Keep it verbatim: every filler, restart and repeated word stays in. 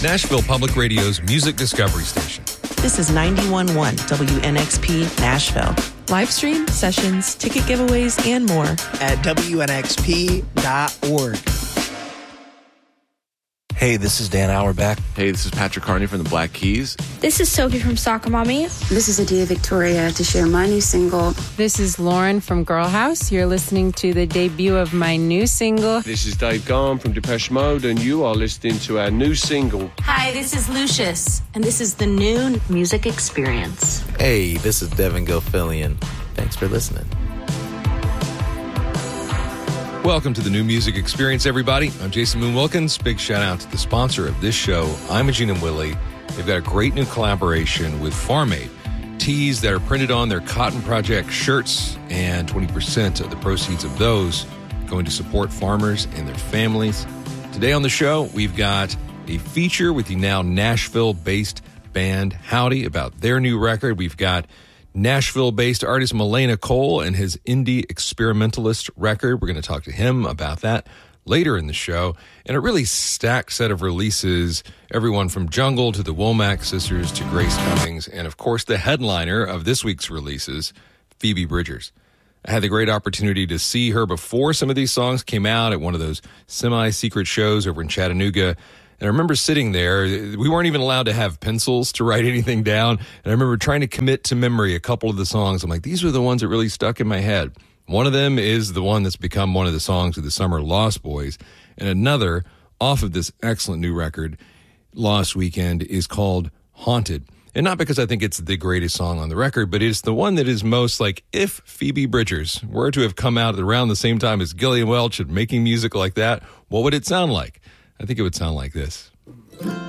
Nashville Public Radio's music discovery station. This is ninety-one point one W N X P Nashville. Live stream, sessions, ticket giveaways, and more at W N X P dot org. Hey, this is Dan Auerbach. Hey, this is Patrick Carney from the Black Keys. This is Sophie from Soccer Mommy. This is Adia Victoria to share my new single. This is Lauren from Girl House. You're listening to the debut of my new single. This is Dave Gahan from Depeche Mode, and you are listening to our new single. Hi, this is Lucius, and this is the new Music Experience. Hey, this is Devin Gilfillian. Thanks for listening. Welcome to the New Music Experience, everybody. I'm Jason Moon Wilkins. Big shout out to the sponsor of this show, Imogene and Willie. They've got a great new collaboration with Farm Aid. Tees that are printed on their Cotton Project shirts, and twenty percent of the proceeds of those going to support farmers and their families. Today on the show, we've got a feature with the now Nashville-based band Howdy about their new record. We've got Nashville-based artist Malena Cole and his indie experimentalist record. We're going to talk to him about that later in the show. And a really stacked set of releases, everyone from Jungle to the Womack Sisters to Grace Cummings, and of course the headliner of this week's releases, Phoebe Bridgers. I had the great opportunity to see her before some of these songs came out at one of those semi-secret shows over in Chattanooga. And I remember sitting there, we weren't even allowed to have pencils to write anything down. And I remember trying to commit to memory a couple of the songs. I'm like, these are the ones that really stuck in my head. One of them is the one that's become one of the songs of the summer, Lost Boys. And another, off of this excellent new record, Lost Weekend, is called Haunted. And not because I think it's the greatest song on the record, but it's the one that is most like, if Phoebe Bridgers were to have come out around the same time as Gillian Welch and making music like that, what would it sound like? I think it would sound like this.